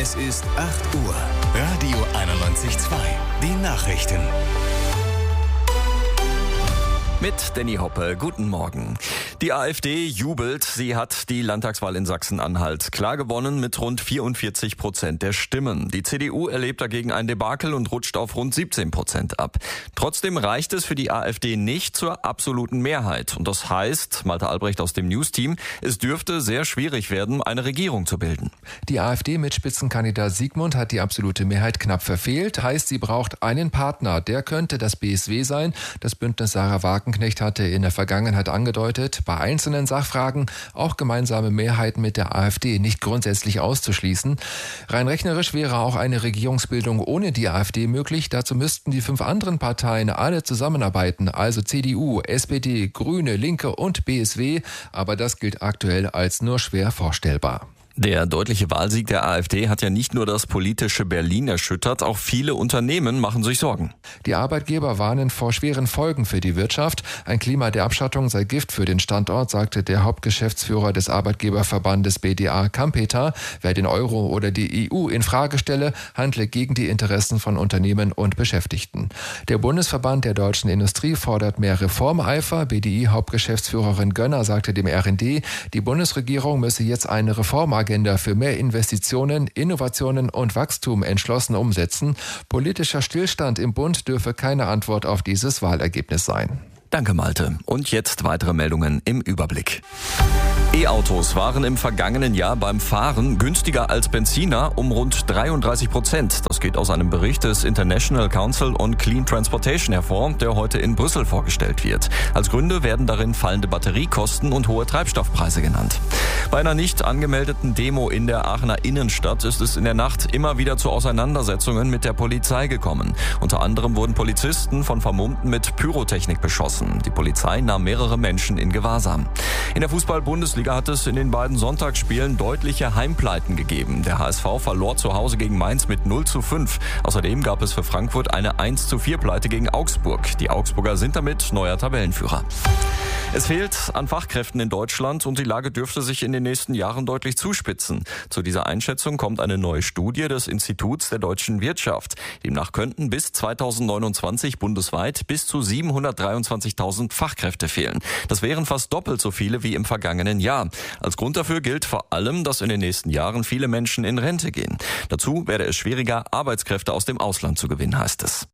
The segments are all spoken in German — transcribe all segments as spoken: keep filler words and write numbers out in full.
Es ist acht Uhr. Radio einundneunzig Komma zwei. Die Nachrichten. Mit Danny Hoppe, guten Morgen. Die AfD jubelt, sie hat die Landtagswahl in Sachsen-Anhalt klar gewonnen mit rund vierundvierzig Prozent der Stimmen. Die C D U erlebt dagegen ein Debakel und rutscht auf rund siebzehn Prozent ab. Trotzdem reicht es für die AfD nicht zur absoluten Mehrheit. Und das heißt, Malte Albrecht aus dem News-Team, es dürfte sehr schwierig werden, eine Regierung zu bilden. Die AfD mit Spitzenkandidat Sigmund hat die absolute Mehrheit knapp verfehlt. Heißt, sie braucht einen Partner. Der könnte das B S W sein. Das Bündnis Sarah Wagenknecht hatte in der Vergangenheit angedeutet, bei einzelnen Sachfragen auch gemeinsame Mehrheiten mit der AfD nicht grundsätzlich auszuschließen. Rein rechnerisch wäre auch eine Regierungsbildung ohne die AfD möglich. Dazu müssten die fünf anderen Parteien alle zusammenarbeiten, also C D U, S P D, Grüne, Linke und B S W. Aber das gilt aktuell als nur schwer vorstellbar. Der deutliche Wahlsieg der AfD hat ja nicht nur das politische Berlin erschüttert, auch viele Unternehmen machen sich Sorgen. Die Arbeitgeber warnen vor schweren Folgen für die Wirtschaft. Ein Klima der Abschottung sei Gift für den Standort, sagte der Hauptgeschäftsführer des Arbeitgeberverbandes B D A, Kampeter. Wer den Euro oder die E U in Frage stelle, handle gegen die Interessen von Unternehmen und Beschäftigten. Der Bundesverband der deutschen Industrie fordert mehr Reformeifer. B D I-Hauptgeschäftsführerin Gönner sagte dem R N D, die Bundesregierung müsse jetzt eine Reformagenda Agenda für mehr Investitionen, Innovationen und Wachstum entschlossen umsetzen. Politischer Stillstand im Bund dürfe keine Antwort auf dieses Wahlergebnis sein. Danke, Malte. Und jetzt weitere Meldungen im Überblick. E-Autos waren im vergangenen Jahr beim Fahren günstiger als Benziner um rund dreiunddreißig Prozent. Das geht aus einem Bericht des International Council on Clean Transportation hervor, der heute in Brüssel vorgestellt wird. Als Gründe werden darin fallende Batteriekosten und hohe Treibstoffpreise genannt. Bei einer nicht angemeldeten Demo in der Aachener Innenstadt ist es in der Nacht immer wieder zu Auseinandersetzungen mit der Polizei gekommen. Unter anderem wurden Polizisten von Vermummten mit Pyrotechnik beschossen. Die Polizei nahm mehrere Menschen in Gewahrsam. In der Fußball-Bundesliga hat es in den beiden Sonntagsspielen deutliche Heimpleiten gegeben. Der H S V verlor zu Hause gegen Mainz mit null zu fünf. Außerdem gab es für Frankfurt eine eins zu vier Pleite gegen Augsburg. Die Augsburger sind damit neuer Tabellenführer. Es fehlt an Fachkräften in Deutschland und die Lage dürfte sich in den nächsten Jahren deutlich zuspitzen. Zu dieser Einschätzung kommt eine neue Studie des Instituts der deutschen Wirtschaft. Demnach könnten bis zweitausendneunundzwanzig bundesweit bis zu siebenhundertdreiundzwanzigtausend Fachkräfte fehlen. Das wären fast doppelt so viele wie im vergangenen Jahr. Als Grund dafür gilt vor allem, dass in den nächsten Jahren viele Menschen in Rente gehen. Dazu werde es schwieriger, Arbeitskräfte aus dem Ausland zu gewinnen, heißt es.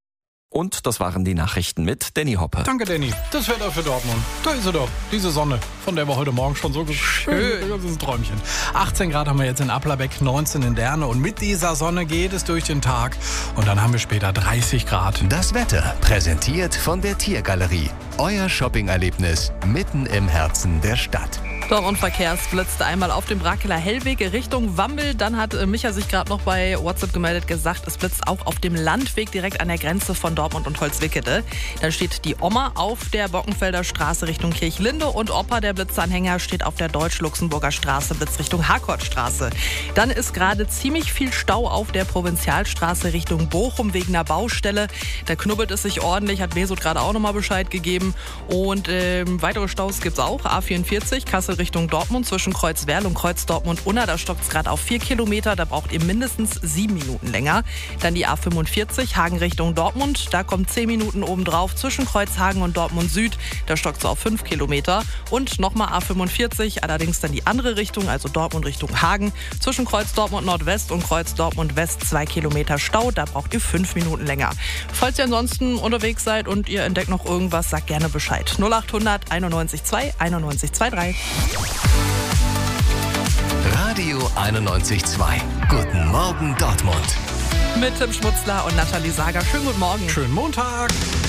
Und das waren die Nachrichten mit Danny Hoppe. Danke, Danny. Das Wetter für Dortmund. Da ist sie doch. Diese Sonne, von der wir heute Morgen schon so schön. Das ist ein Träumchen. achtzehn Grad haben wir jetzt in Applerbeck, neunzehn in Derne. Und mit dieser Sonne geht es durch den Tag. Und dann haben wir später dreißig Grad. Das Wetter präsentiert von der Tiergalerie. Euer Shoppingerlebnis mitten im Herzen der Stadt. Dortmund Verkehrsblitz einmal auf dem Brackeler Hellweg Richtung Wambel. Dann hat Micha sich gerade noch bei WhatsApp gemeldet, gesagt, es blitzt auch auf dem Landweg direkt an der Grenze von Dortmund und Holzwickede. Dann steht die Oma auf der Bockenfelder Straße Richtung Kirchlinde und Opa, der Blitzanhänger, steht auf der Deutsch-Luxemburger Straße Blitz Richtung Harkortstraße. Dann ist gerade ziemlich viel Stau auf der Provinzialstraße Richtung Bochum wegen einer Baustelle. Da knubbelt es sich ordentlich, hat Mesut gerade auch nochmal Bescheid gegeben. Und ähm, weitere Staus gibt's auch. A vierundvierzig, Kassel Richtung Dortmund zwischen Kreuzwerl und Kreuz Dortmund-Unna. Da stockt es gerade auf vier Kilometer. Da braucht ihr mindestens sieben Minuten länger. Dann die A fünfundvierzig, Hagen Richtung Dortmund. Da kommen zehn Minuten obendrauf zwischen Kreuzhagen und Dortmund Süd. Da stockt es auf fünf Kilometer. Und nochmal A fünfundvierzig, allerdings dann die andere Richtung, also Dortmund Richtung Hagen. Zwischen Kreuz Dortmund Nordwest und Kreuz Dortmund West zwei Kilometer Stau. Da braucht ihr fünf Minuten länger. Falls ihr ansonsten unterwegs seid und ihr entdeckt noch irgendwas, sagt gerne Bescheid. null achthundert einundneunzig zwei einundneunzig zweiunddreißig. Radio einundneunzig Komma zwei. Guten Morgen, Dortmund. Mit Tim Schmutzler und Nathalie Sager. Schönen guten Morgen. Schönen Montag.